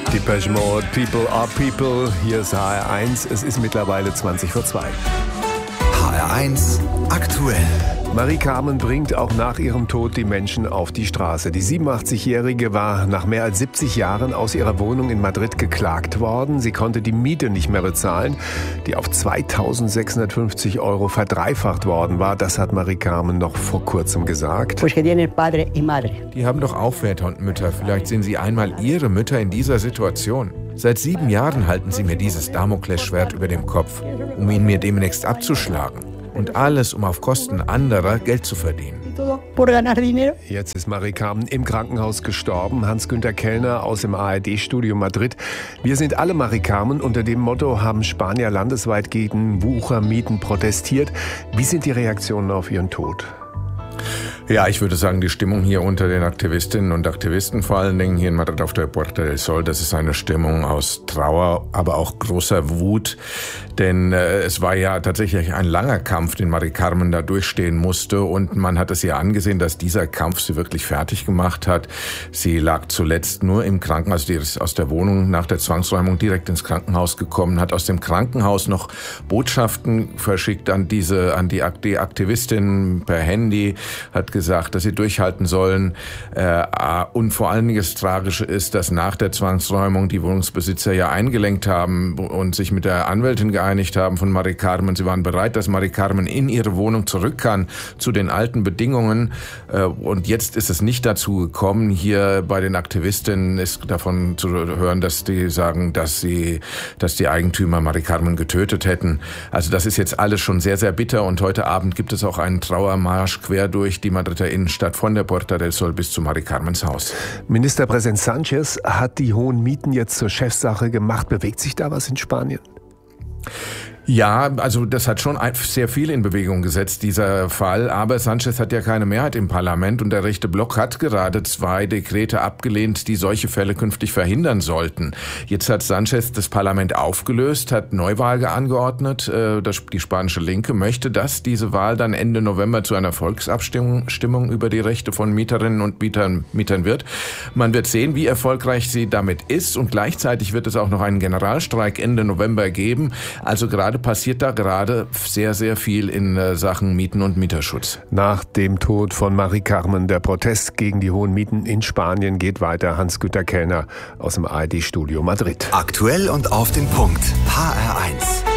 Depeche Mode, People are People. Hier ist HR1. Es ist mittlerweile 2:20. HR1 aktuell. Marie-Carmen bringt auch nach ihrem Tod die Menschen auf die Straße. Die 87-Jährige war nach mehr als 70 Jahren aus ihrer Wohnung in Madrid geklagt worden. Sie konnte die Miete nicht mehr bezahlen, die auf 2.650 € verdreifacht worden war. Das hat Marie-Carmen noch vor kurzem gesagt. Die haben doch auch Väter und Mütter. Vielleicht sehen Sie einmal Ihre Mütter in dieser Situation. Seit 7 Jahren halten Sie mir dieses Damoklesschwert über dem Kopf, um ihn mir demnächst abzuschlagen. Und alles, um auf Kosten anderer Geld zu verdienen. Jetzt ist Marie-Carmen im Krankenhaus gestorben. Hans-Günther Kellner aus dem ARD-Studio Madrid. Wir sind alle Marie-Carmen. Unter dem Motto haben Spanier landesweit gegen Wuchermieten protestiert. Wie sind die Reaktionen auf ihren Tod? Ja, ich würde sagen, die Stimmung hier unter den Aktivistinnen und Aktivisten, vor allen Dingen hier in Madrid auf der Puerta del Sol, das ist eine Stimmung aus Trauer, aber auch großer Wut. Denn es war ja tatsächlich ein langer Kampf, den Marie-Carmen da durchstehen musste. Und man hat es ihr angesehen, dass dieser Kampf sie wirklich fertig gemacht hat. Sie lag zuletzt nur im Krankenhaus, sie ist aus der Wohnung nach der Zwangsräumung direkt ins Krankenhaus gekommen, hat aus dem Krankenhaus noch Botschaften verschickt an die Aktivistinnen per Handy, hat gesagt, dass sie durchhalten sollen. Und vor allen Dingen das Tragische ist, dass nach der Zwangsräumung die Wohnungsbesitzer ja eingelenkt haben und sich mit der Anwältin geeinigt haben von Marie-Carmen. Sie waren bereit, dass Marie-Carmen in ihre Wohnung zurück kann zu den alten Bedingungen. Und jetzt ist es nicht dazu gekommen. Hier bei den Aktivistinnen ist davon zu hören, dass die sagen, dass die Eigentümer Marie-Carmen getötet hätten. Also das ist jetzt alles schon sehr, sehr bitter. Und heute Abend gibt es auch einen Trauermarsch quer durch die Madrider Innenstadt von der Puerta del Sol bis zu Marie-Carmens Haus. Ministerpräsident Sánchez hat die hohen Mieten jetzt zur Chefsache gemacht. Bewegt sich da was in Spanien? Ja, also das hat schon sehr viel in Bewegung gesetzt, dieser Fall. Aber Sánchez hat ja keine Mehrheit im Parlament und der rechte Block hat gerade 2 Dekrete abgelehnt, die solche Fälle künftig verhindern sollten. Jetzt hat Sánchez das Parlament aufgelöst, hat Neuwahl angeordnet. Die spanische Linke möchte, dass diese Wahl dann Ende November zu einer Volksabstimmung über die Rechte von Mieterinnen und Mietern wird. Man wird sehen, wie erfolgreich sie damit ist. Und gleichzeitig wird es auch noch einen Generalstreik Ende November geben. Also passiert da gerade sehr, sehr viel in Sachen Mieten- und Mieterschutz. Nach dem Tod von Marie-Carmen, der Protest gegen die hohen Mieten in Spanien geht weiter. Hans-Günther Kellner aus dem ARD-Studio Madrid. Aktuell und auf den Punkt. HR1.